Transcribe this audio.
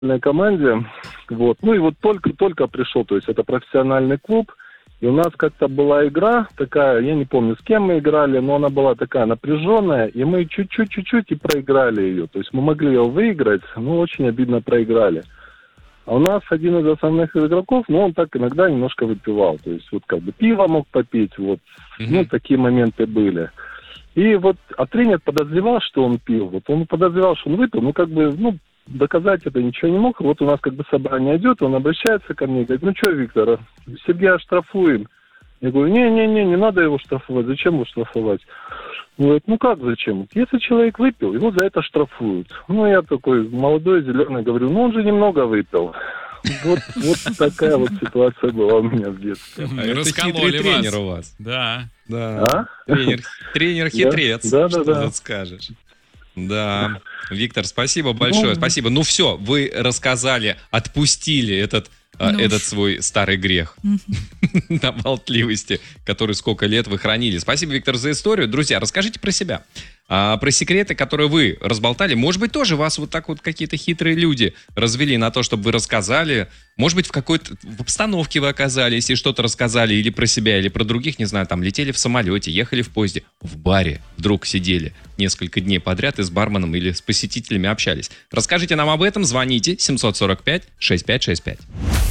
команде. Вот. Ну и вот только пришел, то есть это профессиональный клуб. И у нас как-то была игра такая, я не помню, с кем мы играли, но она была такая напряженная, и мы чуть-чуть и проиграли ее. То есть мы могли ее выиграть, но очень обидно проиграли. А у нас один из основных игроков, ну, он так иногда немножко выпивал. То есть вот как бы пиво мог попить, вот, ну, такие моменты были. И вот, а тренер подозревал, что он пил. Вот он подозревал, что он выпил, ну, как бы, ну, доказать это ничего не мог. Вот у нас как бы собрание идет, он обращается ко мне, говорит, ну что, Виктор, Сергея штрафуем. Я говорю, не надо его штрафовать, зачем его штрафовать? Он говорит, ну как зачем? Если человек выпил, его за это штрафуют. Ну я такой молодой, зеленый, говорю, ну он же немного выпил. Вот такая вот ситуация была у меня в детстве. Раскололи вас. Тренер у вас. Да. Да. Тренер хитрец. Да. Что тут скажешь? Да. Виктор, спасибо большое. Спасибо. Ну все, вы рассказали, отпустили этот свой старый грех на болтливости, который сколько лет вы хранили. Спасибо, Виктор, за историю. Друзья, расскажите про себя. Про секреты, которые вы разболтали. Может быть, тоже вас вот так вот какие-то хитрые люди развели на то, чтобы вы рассказали. Может быть, в обстановке вы оказались и что-то рассказали или про себя, или про других, не знаю, там, летели в самолете, ехали в поезде, в баре вдруг сидели несколько дней подряд и с барменом или с посетителями общались. Расскажите нам об этом, звоните 745-6565.